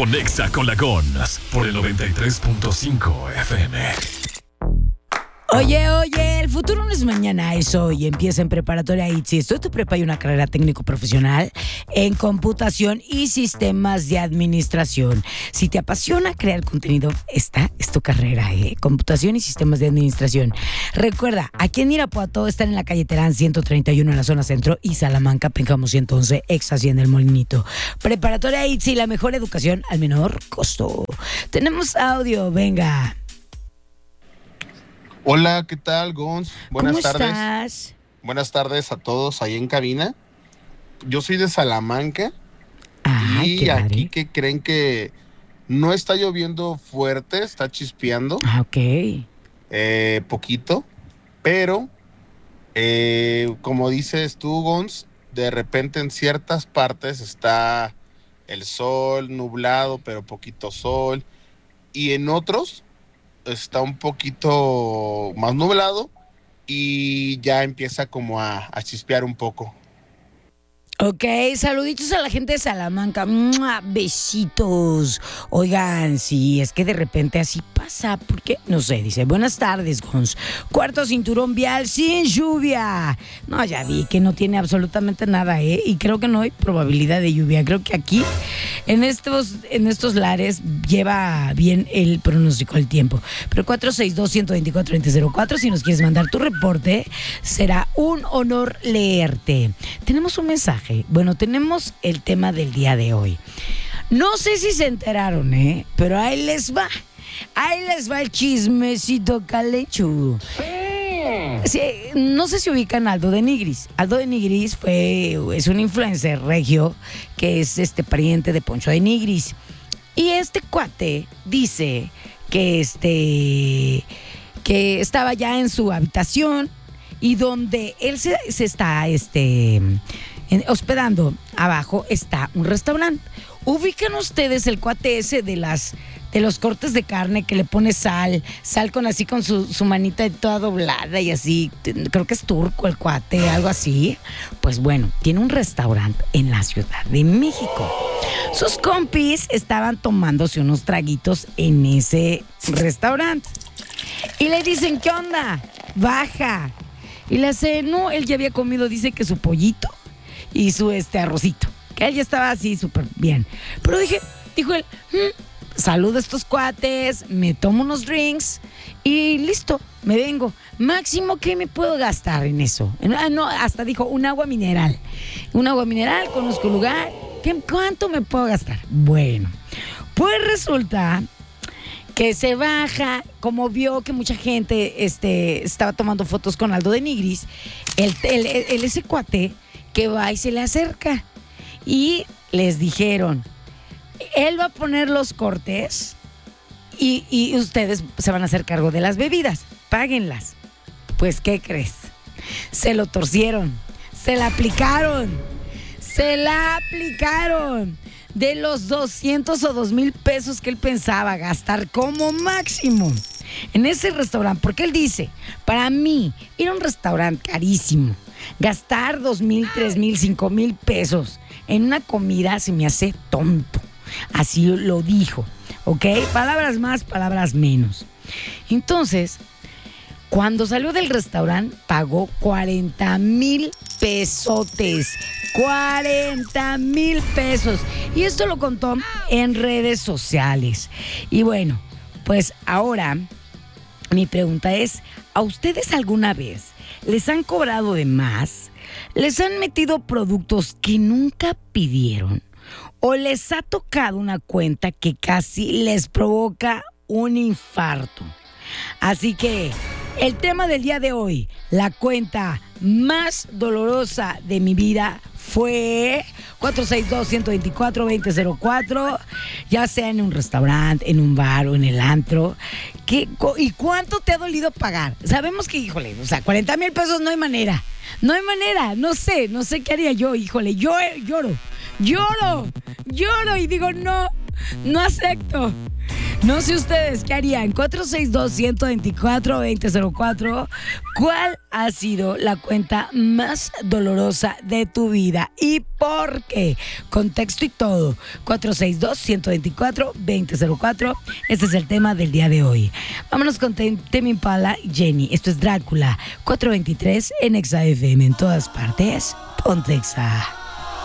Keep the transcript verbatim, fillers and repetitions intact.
Conexa con la Gons por el noventa y tres punto cinco F M. Oye, oye, el futuro no es mañana, es hoy. Empieza en Preparatoria I T S I. Estoy tu prepa y una carrera técnico-profesional en computación y sistemas de administración. Si te apasiona crear contenido, esta es tu carrera, ¿eh? Computación y sistemas de administración. Recuerda, aquí en Irapuato están en la calle Terán ciento treinta y uno en la zona centro y Salamanca, Pénjamo ciento once, ex Hacienda El Molinito. Preparatoria I T S I, la mejor educación al menor costo. Tenemos audio, venga. Hola, ¿qué tal, Gons? Buenas ¿Cómo tardes. estás? Buenas tardes a todos ahí en cabina. Yo soy de Salamanca. Ay, y qué aquí padre. que creen que no está lloviendo fuerte, está chispeando, Ah, ok. eh, poquito, pero eh, como dices tú, Gons, de repente en ciertas partes está el sol nublado, pero poquito sol, y en otros está un poquito más nublado y ya empieza como a, a chispear un poco. Ok, saluditos a la gente de Salamanca. ¡Mua! Besitos. Oigan, sí, es que de repente así pasa, porque no sé, dice, buenas tardes, Gons. Cuarto cinturón vial sin lluvia. No, ya vi que no tiene absolutamente nada, ¿eh? Y creo que no hay probabilidad de lluvia. Creo que aquí, en estos, en estos lares, lleva bien el pronóstico del tiempo. Pero cuatro seis dos, uno dos cuatro, dos cero cuatro, si nos quieres mandar tu reporte, será un honor leerte. Tenemos un mensaje. Bueno, tenemos el tema del día de hoy. No sé si se enteraron, ¿eh? Pero ahí les va. Ahí les va el chismecito calechudo. Sí, no sé si ubican a Aldo de Nigris. Aldo de Nigris fue, es un influencer regio que es este pariente de Poncho de Nigris. Y este cuate dice que este que estaba ya en su habitación y donde él se, se está este hospedando, abajo está un restaurante. ¿Ubican ustedes el cuate ese de las de los cortes de carne que le pone sal, sal con así con su, su manita toda doblada y así? Creo que es turco el cuate, algo así. Pues bueno, tiene un restaurante en la Ciudad de México. Sus compis estaban tomándose unos traguitos en ese restaurante y le dicen, ¿qué onda? Baja. Y le hace, no, él ya había comido, dice que su pollito y su este arrocito, que él ya estaba así súper bien. Pero dije, dijo él, mmm, saludo a estos cuates, me tomo unos drinks y listo, me vengo. Máximo, ¿qué me puedo gastar en eso? Ah, no, hasta dijo, un agua mineral. Un agua mineral, conozco el lugar. ¿Qué, ¿Cuánto me puedo gastar? Bueno, pues resulta que se baja, como vio que mucha gente este, estaba tomando fotos con Aldo de Nigris, el, el, el, ese cuate que va y se le acerca y les dijeron, él va a poner los cortes y, y ustedes se van a hacer cargo de las bebidas, páguenlas. Pues, ¿qué crees? Se lo torcieron, se la aplicaron, se la aplicaron. De los doscientos o dos mil pesos que él pensaba gastar como máximo en ese restaurante, porque él dice, para mí, ir a un restaurante carísimo, gastar dos mil, tres mil, cinco mil pesos en una comida se me hace tonto. Así lo dijo, ¿ok? Palabras más, palabras menos. Entonces, cuando salió del restaurante, pagó cuarenta mil pesotes. cuarenta mil pesos. Y esto lo contó en redes sociales. Y bueno, pues ahora mi pregunta es, ¿a ustedes alguna vez les han cobrado de más? ¿Les han metido productos que nunca pidieron? ¿O les ha tocado una cuenta que casi les provoca un infarto? Así que el tema del día de hoy, la cuenta más dolorosa de mi vida fue cuatro seis dos, uno dos cuatro, dos cero cuatro, ya sea en un restaurante, en un bar o en el antro. ¿Qué, ¿Y cuánto te ha dolido pagar? Sabemos que, híjole, o sea, cuarenta mil pesos no hay manera. No hay manera, no sé, no sé qué haría yo, híjole, yo lloro, lloro, lloro y digo, no, no acepto. No sé ustedes, ¿qué harían? cuatro seis dos, uno dos cuatro, dos cero cero cuatro. ¿Cuál ha sido la cuenta más dolorosa de tu vida? ¿Y por qué? Contexto y todo. cuatro seis dos, uno dos cuatro, dos cero cero cuatro. Este es el tema del día de hoy. Vámonos con Tame Impala y Jenny. Esto es Drácula. cuatro veintitrés en Exa F M. En todas partes, ponte Exa.